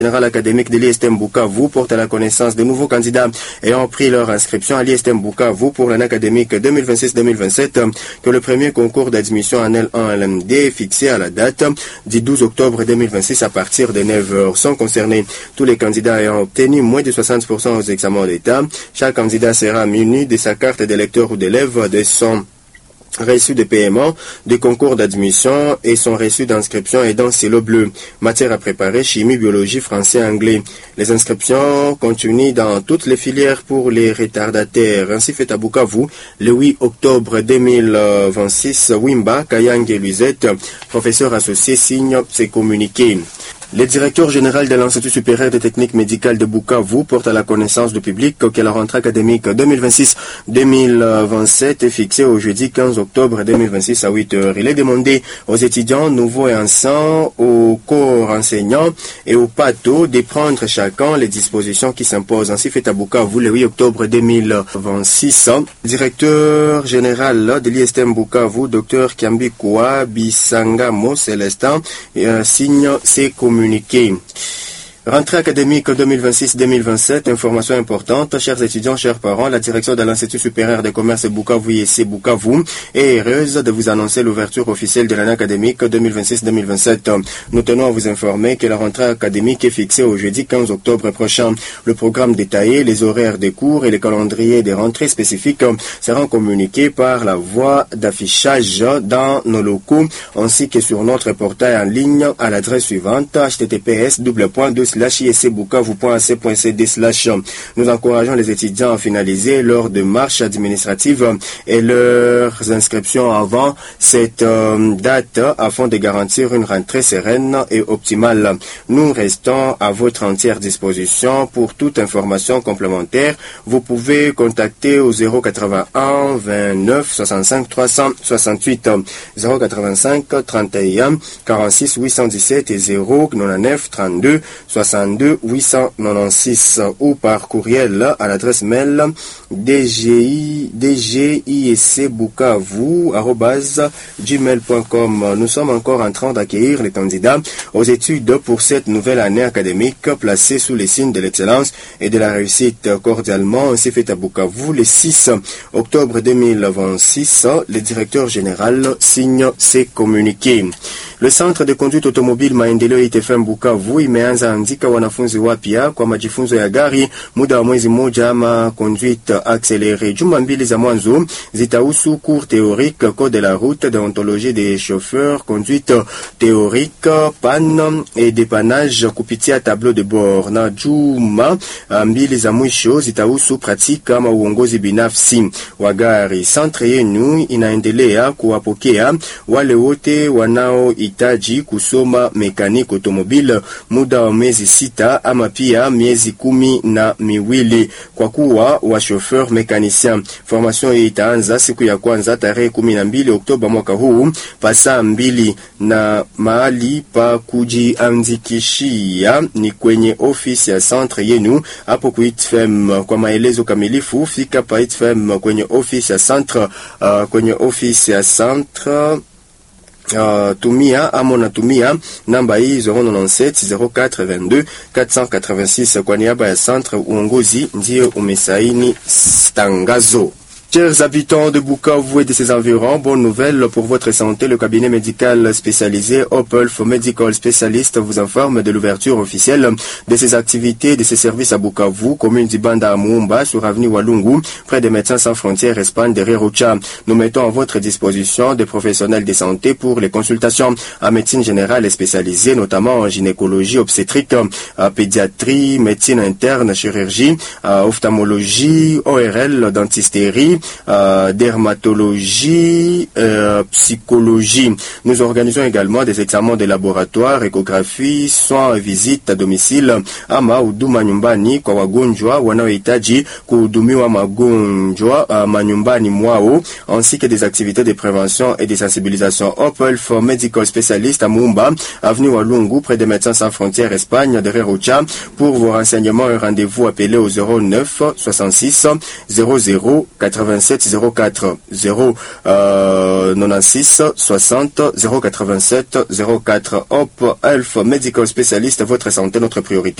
Général académique de l'ISTM Bukavu porte à la connaissance de nouveaux candidats ayant pris leur inscription à l'ISTM Bukavu pour l'année académique 2026-2027 que le premier concours d'admission en L1 LMD est fixé à la date du 12 octobre 2026 à partir de 9h. Sont concernés tous les candidats ayant obtenu moins de 60% aux examens d'État. Chaque candidat sera muni de sa carte d'électeur ou d'élève, de son reçu de paiement, de concours d'admission et son reçu d'inscription est dans stylo bleu. Matière à préparer, chimie, biologie, français, anglais. Les inscriptions continuent dans toutes les filières pour les retardataires. Ainsi fait à Bukavu, le 8 octobre 2026, Wimba Kayang et Luisette, professeur associé, signe ses communiqués. Le directeur général de l'Institut supérieur de technique médicale de Bukavu porte à la connaissance du public que la rentrée académique 2026-2027 est fixée au jeudi 15 octobre 2026 à 8h. Il est demandé aux étudiants nouveaux et anciens, aux corps enseignants et aux patos de prendre chacun les dispositions qui s'imposent. Ainsi fait à Bukavu le 8 octobre 2026. Directeur général de l'ISTM Bukavu, Dr Kiambikwa Bisangamo Célestin, signe ses communiqués. Rentrée académique 2026-2027, information importante, chers étudiants, chers parents, la direction de l'Institut supérieur de commerce Bukavu ISC Bukavu est heureuse de vous annoncer l'ouverture officielle de l'année académique 2026-2027. Nous tenons à vous informer que la rentrée académique est fixée au jeudi 15 octobre prochain. Le programme détaillé, les horaires des cours et les calendriers des rentrées spécifiques seront communiqués par la voie d'affichage dans nos locaux ainsi que sur notre portail en ligne à l'adresse suivante https://iscbukavu.ac.cd/. Nous encourageons les étudiants à finaliser leurs démarches administratives et leurs inscriptions avant cette date afin de garantir une rentrée sereine et optimale. Nous restons à votre entière disposition pour toute information complémentaire. Vous pouvez contacter au 081 29 65 368 085 31 46 817 et 099 32 62 896 ou par courriel à l'adresse mail dgiscbukavu@gmail.com. Nous sommes encore en train d'accueillir les candidats aux études pour cette nouvelle année académique placée sous les signes de l'excellence et de la réussite. Cordialement, ainsi fait à Bukavu le 6 octobre 2026. Le directeur général signe ses communiqués. Le centre de conduite automobile Maendeleo ITFM Bukavu imeanza andika wanafunzi wapya kwa majifunzo ya gari muda wa mwezi mmoja ama conduite accélérée. Juma mbili za mwanzo zitahusu cours théorique, code de la route, déontologie des chauffeurs, conduite théorique, panne et dépannage kupitia tableau de bord. Na juma mbili za mwisho zitahusu pratique ama uongozi binafsi wa gari. Centre yenu inaendelea kuwapokea wale wote wanaohitaji kusoma mekaniki automobile muda wa miezi 6 ama pia miezi 12 kwa kuwa wa chauffeur mécanicien. Formation hii itaanza siku ya kwanza tarehe 12 Oktoba mwaka huu pasa 2 na mahali pa kujiandikishia ni kwenye ofisi ya centre yenu hapo ku ITFM. Kwa maelezo kamilifu fika pa ITFM kwenye ofisi ya centre tumia ama unatumia namba hii 097 04 22 486 kwa niaba ya centre uongozi ndiye umesaini tangazo. Chers habitants de Bukavu et de ses environs, bonne nouvelle pour votre santé. Le cabinet médical spécialisé Opelf Medical Specialist vous informe de l'ouverture officielle de ses activités et de ses services à Bukavu, commune d'Ibanda à Muumba, sur avenue Walungu, près des Médecins sans frontières Espagne de Rerocha. Nous mettons à votre disposition des professionnels de santé pour les consultations en médecine générale et spécialisée, notamment en gynécologie, obstétrique, pédiatrie, médecine interne, chirurgie, ophtalmologie, ORL, dentisterie, dermatologie, psychologie. Nous organisons également des examens de laboratoire, échographie, soins et visites à domicile ama huduma nyumbani kwa wagonjwa wanaohitaji kuhudumiwa magonjwa manyumbani mwao, ainsi que des activités de prévention et de sensibilisation. Opelf Medical Specialist à Muumba, avenue Walungu, près des Médecins sans frontières Espagne de Rerocha. Pour vos renseignements, un rendez-vous appelé au 09 66 00 80 087 04 096 60 087 04. Hop Health Medical Specialist, votre santé, notre priorité.